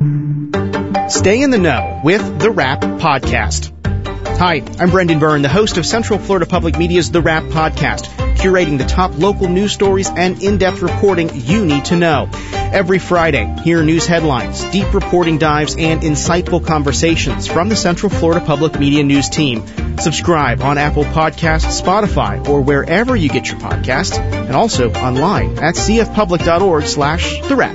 Stay in the know with The Wrap Podcast. Hi, I'm Brendan Byrne, the host of Central Florida Public Media's The Wrap Podcast, curating the top local news stories and in-depth reporting you need to know. Every Friday, hear news headlines, deep reporting dives, and insightful conversations from the Central Florida Public Media News team. Subscribe on Apple Podcasts, Spotify, or wherever you get your podcasts, and also online at cfpublic.org/thewrap.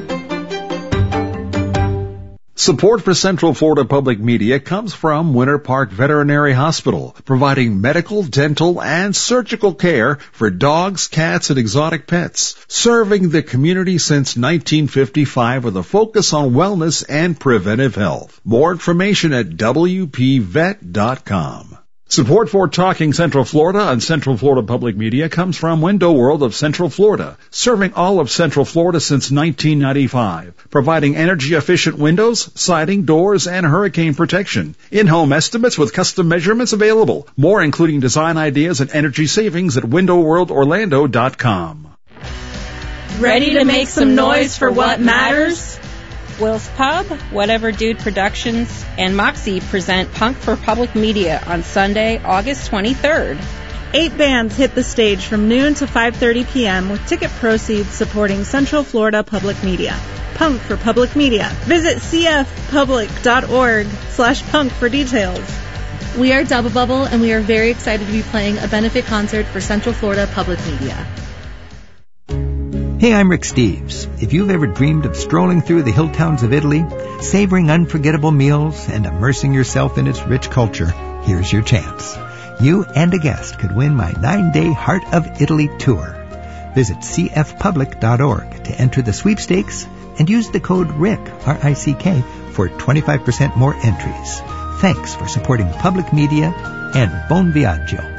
Support for Central Florida Public Media comes from Winter Park Veterinary Hospital, providing medical, dental, and surgical care for dogs, cats, and exotic pets, serving the community since 1955 with a focus on wellness and preventive health. More information at WPVet.com. Support for Talking Central Florida on Central Florida Public Media comes from Window World of Central Florida, serving all of Central Florida since 1995, providing energy-efficient windows, siding, doors, and hurricane protection. In-home estimates with custom measurements available. More including design ideas and energy savings at windowworldorlando.com. Ready to make some noise for what matters? Will's Pub, Whatever Dude Productions, and Moxie present Punk for Public Media on Sunday, August 23rd. 8 bands hit the stage from noon to 5:30 p.m. with ticket proceeds supporting Central Florida Public Media. Punk for Public Media. Visit cfpublic.org/punk for details. We are Double Bubble, and we are very excited to be playing a benefit concert for Central Florida Public Media. Hey, I'm Rick Steves. If you've ever dreamed of strolling through the hill towns of Italy, savoring unforgettable meals, and immersing yourself in its rich culture, here's your chance. You and a guest could win my 9-day Heart of Italy tour. Visit cfpublic.org to enter the sweepstakes and use the code RICK, R-I-C-K, for 25% more entries. Thanks for supporting public media and Buon Viaggio.